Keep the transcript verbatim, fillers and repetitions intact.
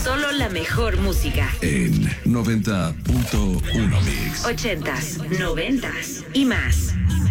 Solo la mejor música. En noventa punto uno Mix. Ochentas, noventas y más.